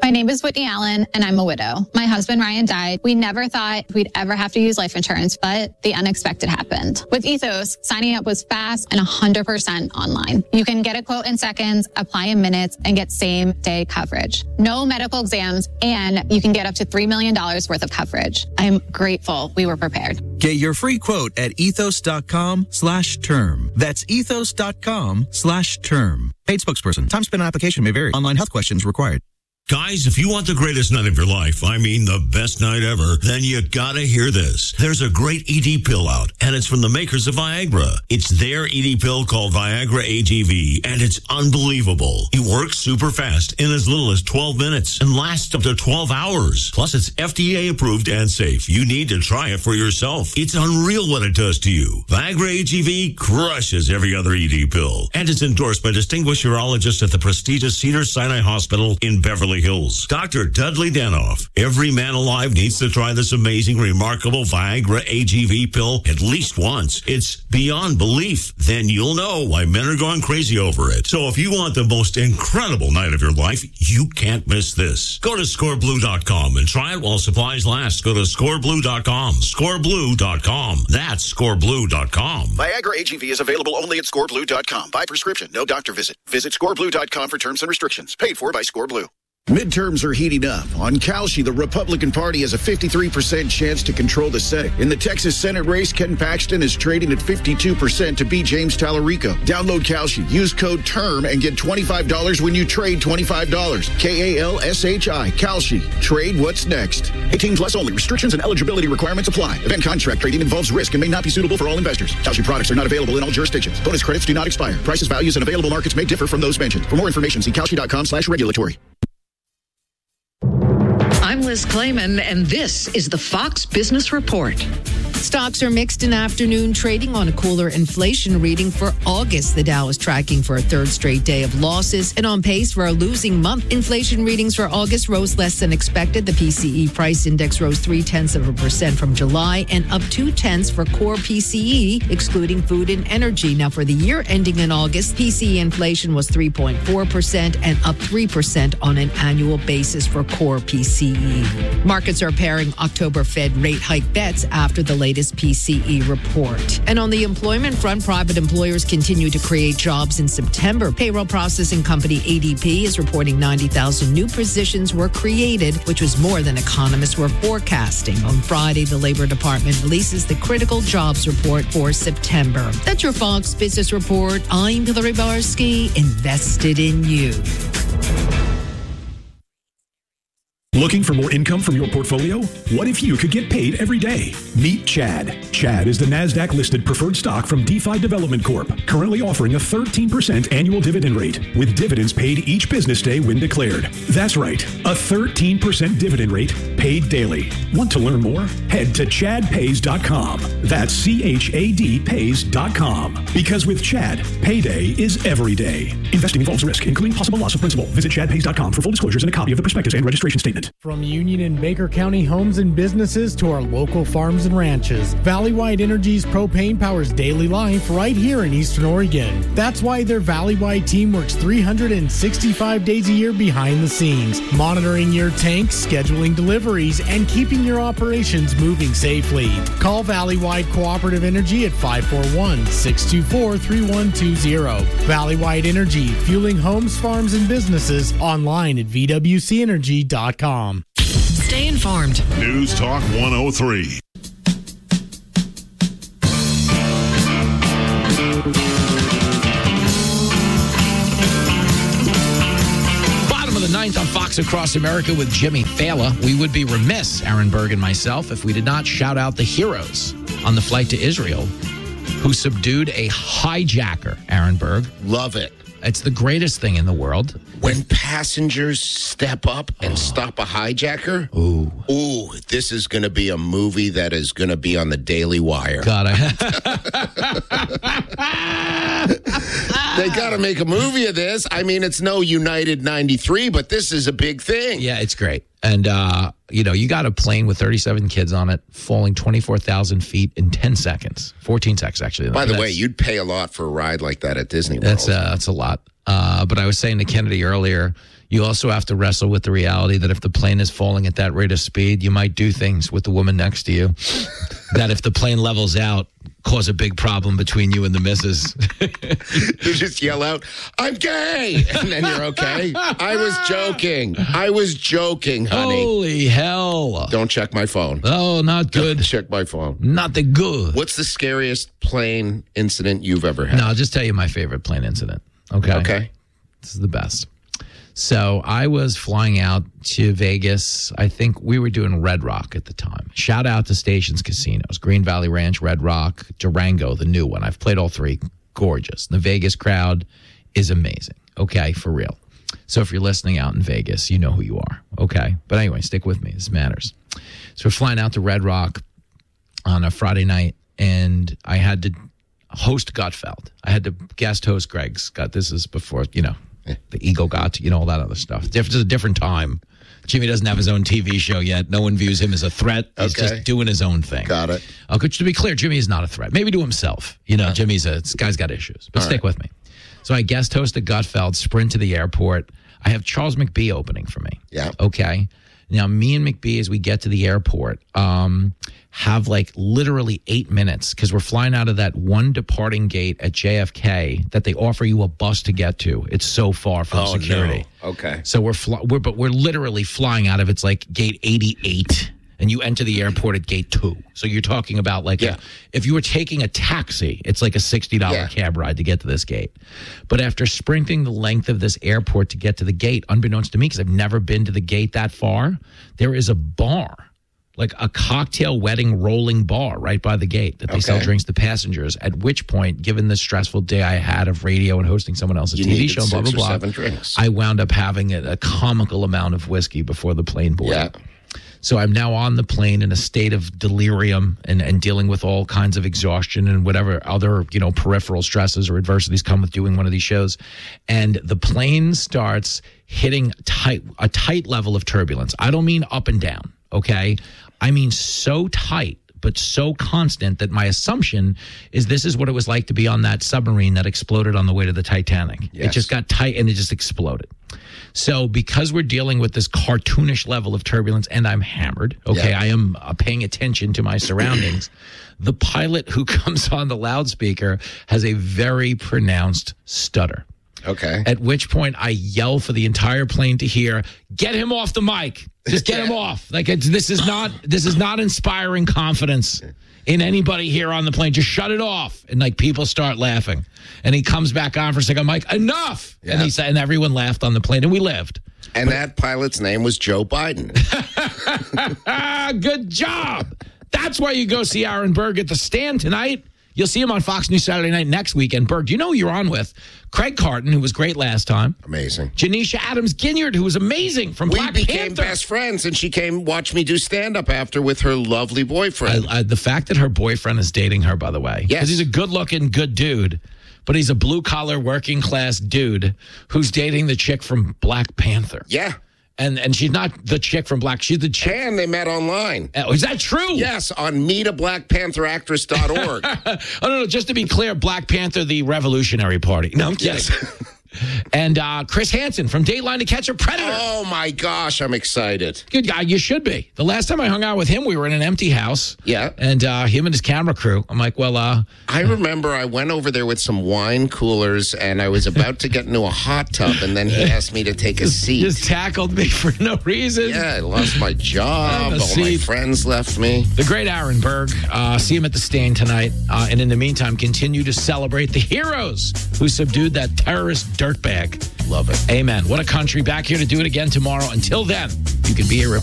My name is Whitney Allen, and I'm a widow. My husband, Ryan, died. We never thought we'd ever have to use life insurance, but the unexpected happened. With Ethos, signing up was fast and 100% online. You can get a quote in seconds, apply in minutes, and get same-day coverage. No medical exams, and you can get up to $3 million worth of coverage. I'm grateful we were prepared. Get your free quote at ethos.com/term. That's ethos.com/term. Paid spokesperson. Time spent on application may vary. Online health questions required. Guys, if you want the greatest night of your life, I mean the best night ever, then you gotta hear this. There's a great ED pill out, and it's from the makers of Viagra. It's their ED pill called Viagra AGV, and it's unbelievable. It works super fast in as little as 12 minutes and lasts up to 12 hours. Plus, it's FDA approved and safe. You need to try it for yourself. It's unreal what it does to you. Viagra AGV crushes every other ED pill, and it's endorsed by distinguished urologists at the prestigious Cedars-Sinai Hospital in Beverly Hills. Dr. Dudley Danoff. Every man alive needs to try this amazing, remarkable Viagra AGV pill at least once. It's beyond belief. Then you'll know why men are going crazy over it. So if you want the most incredible night of your life, you can't miss this. Go to scoreblue.com and try it while supplies last. Go to scoreblue.com. Scoreblue.com. That's scoreblue.com. Viagra AGV is available only at scoreblue.com. By prescription, no doctor visit. Visit scoreblue.com for terms and restrictions. Paid for by ScoreBlue. Midterms are heating up. On Kalshi, the Republican Party has a 53% chance to control the Senate. In the Texas Senate race, Ken Paxton is trading at 52% to beat James Tallarico. Download Kalshi. Use code TERM and get $25 when you trade $25. KALSHI. Kalshi. Trade what's next. 18 plus only. Restrictions and eligibility requirements apply. Event contract trading involves risk and may not be suitable for all investors. Kalshi products are not available in all jurisdictions. Bonus credits do not expire. Prices, values, and available markets may differ from those mentioned. For more information, see kalshi.com/regulatory. I'm Liz Clayman, and this is the Fox Business Report. Stocks are mixed in afternoon trading on a cooler inflation reading for August. The Dow is tracking for a third straight day of losses and on pace for a losing month. Inflation readings for August rose less than expected. The PCE price index rose 0.3% from July and up 0.2 for core PCE, excluding food and energy. Now, for the year ending in August, PCE inflation was 3.4% and up 3% on an annual basis for core PCE. Markets are pairing October Fed rate hike bets after the latest PCE report. And on the employment front, private employers continue to create jobs in September. Payroll processing company ADP is reporting 90,000 new positions were created, which was more than economists were forecasting. On Friday, the Labor Department releases the critical jobs report for September. That's your Fox Business Report. I'm Hillary Barsky, invested in you. Looking for more income from your portfolio? What if you could get paid every day? Meet Chad. Chad is the NASDAQ-listed preferred stock from DeFi Development Corp., currently offering a 13% annual dividend rate, with dividends paid each business day when declared. That's right, a 13% dividend rate paid daily. Want to learn more? Head to chadpays.com. That's CHADpays.com. Because with Chad, payday is every day. Investing involves risk, including possible loss of principal. Visit chadpays.com for full disclosures and a copy of the prospectus and registration statement. From Union and Baker County homes and businesses to our local farms and ranches, Valley Wide Energy's propane powers daily life right here in Eastern Oregon. That's why their Valley Wide team works 365 days a year behind the scenes, monitoring your tanks, scheduling deliveries, and keeping your operations moving safely. Call Valley Wide Cooperative Energy at 541-624-3120. Valley Wide Energy, fueling homes, farms, and businesses, online at vwcenergy.com. Stay informed. News Talk 103. Bottom of the ninth on Fox Across America with Jimmy Fallon. We would be remiss, Aaron Berg and myself, if we did not shout out the heroes on the flight to Israel who subdued a hijacker, Aaron Berg. Love it. It's the greatest thing in the world. When passengers step up and stop a hijacker, ooh, this is going to be a movie that is going to be on the Daily Wire. God, they got to make a movie of this. I mean, it's no United 93, but this is a big thing. Yeah, it's great. And, you got a plane with 37 kids on it, falling 24,000 feet in 10 seconds. 14 seconds, actually. By the way, you'd pay a lot for a ride like that at Disney World. That's a lot. But I was saying to Kennedy earlier, you also have to wrestle with the reality that if the plane is falling at that rate of speed, you might do things with the woman next to you that if the plane levels out, cause a big problem between you and the missus. You just yell out, "I'm gay!" And then you're okay. I was joking, honey. Holy hell. Don't check my phone. Oh, not good. Don't check my phone. Not the good. What's the scariest plane incident you've ever had? No, I'll just tell you my favorite plane incident. Okay. This is the best. So I was flying out to Vegas. I think we were doing Red Rock at the time. Shout out to Stations Casinos, Green Valley Ranch, Red Rock, Durango, the new one. I've played all three. Gorgeous. The Vegas crowd is amazing. Okay, for real. So if you're listening out in Vegas, you know who you are. Okay. But anyway, stick with me. This matters. So we're flying out to Red Rock on a Friday night, and I had to host Gutfeld. I had to guest host Greg Scott. This is before, the Eagle got, all that other stuff. It's a different time. Jimmy doesn't have his own TV show yet. No one views him as a threat. He's just doing his own thing. Got it. To be clear, Jimmy is not a threat. Maybe to himself. This guy's got issues. But stick with me. So I guest hosted Gutfeld, sprint to the airport. I have Charles McBee opening for me. Yeah. Okay. Now, me and McBee, as we get to the airport, have literally 8 minutes because we're flying out of that one departing gate at JFK that they offer you a bus to get to. It's so far from security. No. Okay. So we're literally flying out of it's like gate 88, and you enter the airport at gate 2. So you're talking about if you were taking a taxi, it's like a $60 cab ride to get to this gate. But after sprinting the length of this airport to get to the gate, unbeknownst to me, because I've never been to the gate that far, there is a bar, like a cocktail wedding rolling bar right by the gate that they sell drinks to passengers, at which point, given the stressful day I had of radio and hosting someone else's TV show, blah, blah, blah, I wound up having a comical amount of whiskey before the plane boarded. Yeah. So I'm now on the plane in a state of delirium and dealing with all kinds of exhaustion and whatever other, peripheral stresses or adversities come with doing one of these shows. And the plane starts hitting a tight level of turbulence. I don't mean up and down, okay? I mean so tight, but so constant that my assumption is this is what it was like to be on that submarine that exploded on the way to the Titanic. Yes. It just got tight and it just exploded. So because we're dealing with this cartoonish level of turbulence and I'm hammered, I am paying attention to my surroundings, the pilot who comes on the loudspeaker has a very pronounced stutter. Okay. At which point I yell for the entire plane to hear, "Get him off the mic. Just get him off." This is not inspiring confidence in anybody here on the plane. Just shut it off. And people start laughing. And he comes back on for a second. I'm like, "Enough." Yeah. And everyone laughed on the plane and we lived. And that pilot's name was Joe Biden. Good job. That's why you go see Aaron Berg at the Stand tonight. You'll see him on Fox News Saturday night next weekend. Berg, do you know who you're on with? Craig Carton, who was great last time. Amazing. Janisha Adams-Ginyard, who was amazing from Black Panther. We became best friends, and she came watch me do stand-up after with her lovely boyfriend. The fact that her boyfriend is dating her, by the way. Yes. Because he's a good-looking, good dude, but he's a blue-collar, working-class dude who's dating the chick from Black Panther. Yeah. And she's not the chick from Black. She's the chick. And they met online. Is that true? Yes, on meetablackpantheractress.org. Oh, no, just to be clear, Black Panther, the Revolutionary Party. No, I'm kidding. Yes. And Chris Hansen from Dateline to Catch a Predator. Oh, my gosh, I'm excited. Good guy. You should be. The last time I hung out with him, we were in an empty house. Yeah. And him and his camera crew. I'm like, well, I remember I went over there with some wine coolers, and I was about to get into a hot tub, and then he asked me to take a seat. Just tackled me for no reason. Yeah, I lost my job. All my friends left me. The great Aaron Berg. See him at the Stand tonight. And in the meantime, continue to celebrate the heroes who subdued that terrorist dirtbag. Love it. Amen. What a country. Back here to do it again tomorrow. Until then, you can be a reporter.